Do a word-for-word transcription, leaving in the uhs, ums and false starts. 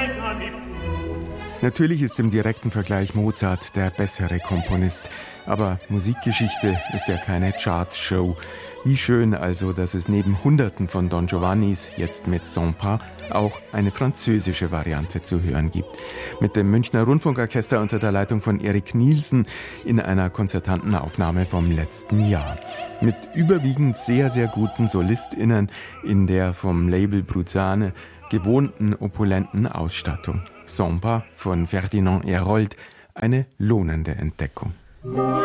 Natürlich ist im direkten Vergleich Mozart der bessere Komponist, aber Musikgeschichte ist ja keine Charts-Show. Wie schön also, dass es neben Hunderten von Don Giovannis, jetzt mit Sans Pas, auch eine französische Variante zu hören gibt. Mit dem Münchner Rundfunkorchester unter der Leitung von Erik Nielsen in einer konzertanten Aufnahme vom letzten Jahr. Mit überwiegend sehr, sehr guten SolistInnen in der vom Label Bruzane gewohnten opulenten Ausstattung. Sans Pas von Ferdinand Hérold, eine lohnende Entdeckung.